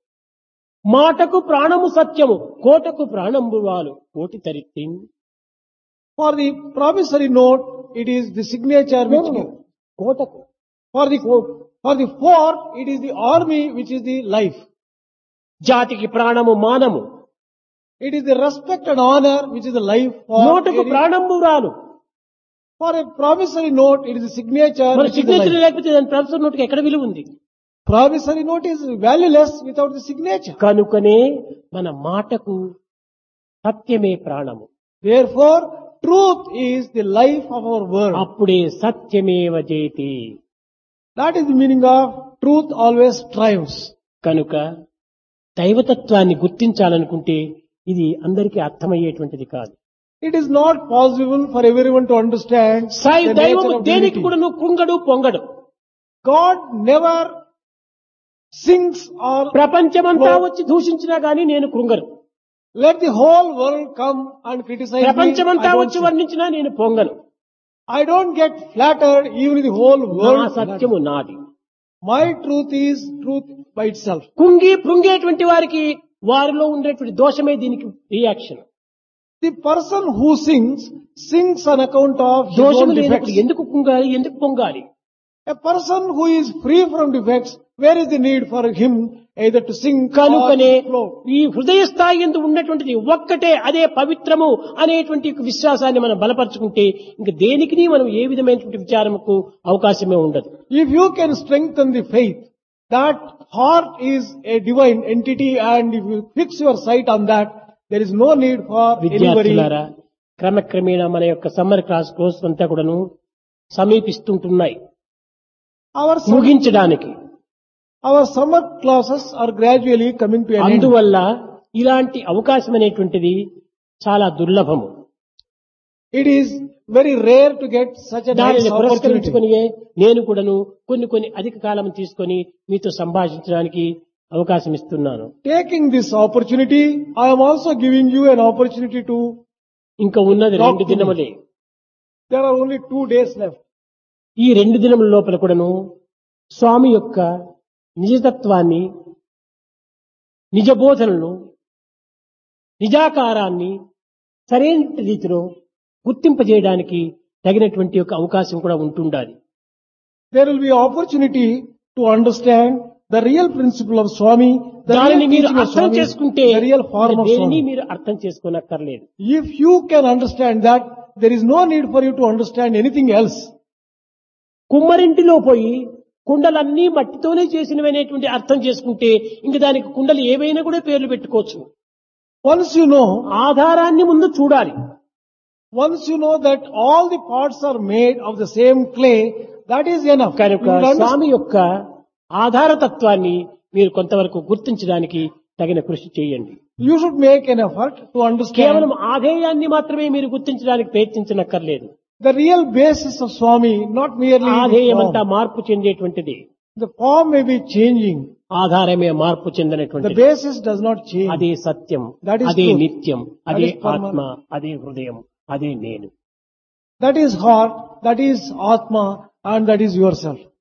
మాటకు ప్రాణము సత్యము, కోటకు ప్రాణంబు వాలు కోటి తరిత్తి. For the promissory note, it is the signature which కోటకు for the for the fort, it is the army which is the life. జాతికి ప్రాణము మానము, It is the respect and honor which is the life for నోటకు any- ప్రాణంబు రాలు. for a promissory note, it is the signature మరి which is the signature life. లేకపోతే దాని professor నోటుకి ఎక్కడ విలువ ఉంది? Promissory note is valueless without the signature. కనుకనే మన మాటకు సత్యమే ప్రాణము. Therefore, truth is the life of our word. అప్పుడే సత్యమేవ జయతి. That is the meaning of truth always triumphs. కనుక దైవతత్వాన్ని గుర్తించాలనుకుంటే ఇది అందరికీ అర్థమయ్యేటువంటిది కాదు. It is not possible for everyone to understand Sai the దైవము nature of దేనికి divinity. కూడా నువ్వు కృంగడు పొంగడు. God never sings or ప్రపంచమంతా Lord. వచ్చి దూషించినా గానీ నేను కృంగను. let the whole world come and criticize me. ప్రపంచమంతా I don't వచ్చి sing. వర్ణించినా నేను పొంగను. I don't get flattered even if the whole నా world. సత్యము నాది. My truth is truth by itself. కుంగి పృంగేటువంటి వారికి వారిలో ఉండేటువంటి దోషమే దీనికి reaction. The person who sings, sings on account of his దోషము own లేనప్పుడు defects. ఎందుకు కుంగాలి, ఎందుకు పొంగాలి? A person who is free from defects, where is the need for him either to sing or కనుకనే to flow? ఈ హృదయ స్థాయి ఎందు ఉన్నటువంటిది ఒక్కటే, అదే పవిత్రము అనేటువంటి ఒక విశ్వాసాన్ని మనం బలపరుచుకుంటే ఇంక దేనికి మనం ఏ విధమైనటువంటి విచారముకు అవకాశమే ఉండదు. If you can strengthen the faith, that heart is a divine entity, and if you fix your sight on that, there is no need for anybody. విద్యార్థులారా, క్రమక్రమేణా మన యొక్క సమ్మర్ క్లాస్ కోర్స్ అంతా కూడాను సమీపిస్తుంటున్నాయి Our sum- ముగించడానికి. our summer classes are gradually coming to an end. అందువల్ల ఇలాంటి అవకాశం అనేటువంటిది చాలా దుర్లభము. It is very rare to get such a nice దానిని opportunity. పురస్కరించుకొని నేను కూడాను కొన్ని కొన్ని అధిక కాలం తీసుకొని మీతో సంభాషించడానికి అవకాశం ఇస్తున్నాను. Taking this opportunity, I am also giving you an opportunity to. ఇంకా ఉన్నది Talk రెండు to me. దినములే. There are only two days left. ఈ రెండు దినముల లోపల కూడాను స్వామి యొక్క నిజతత్వాన్ని, నిజ బోధనను, నిజాకారాన్ని సరైన రీతిలో గుర్తింపజేయడానికి తగినటువంటి ఒక అవకాశం కూడా ఉంటుండాలి. there will be opportunity to understand the real principle of Swami, the దానిని real మీరు teaching of అర్థం Swami, చేసుకుంటే the real form of దేనిని Swami. మీరు అర్థం చేసుకోనక్కర్లేదు. If you can understand that, there is no need for you to understand anything else. కుమ్మరింటిలో పోయి కుండలన్నీ మట్టితోనే చేసినవనేటువంటి అర్థం చేసుకుంటే ఇంక దానికి కుండలు ఏవైనా కూడా పేర్లు పెట్టుకోవచ్చు. Once you know, ఆధారాన్ని ముందు చూడాలి. once you know that all the parts are made of the same clay, that is enough. You కనుక will understand. స్వామి యొక్క ఆధారతత్వాన్ని మీరు కొంతవరకు గుర్తించడానికి తగిన కృషి చేయండి. You should make an effort to understand కేవలం ఆధేయాన్ని మాత్రమే మీరు గుర్తించడానికి ప్రయత్నించనక్కర్లేదు. the real basis of Swami, not merely the ఆధేయం అంతా form. మార్పు చెందేటువంటిది, The form may be changing. ఆధారమే మార్పు The చెందినటువంటిది. basis does not change. అదే సత్యం, That is అదే truth. నిత్యం, That అదే is permanent. ఆత్మ, అదే హృదయం, అదే నేను. That is heart, that is Atma, and that is yourself.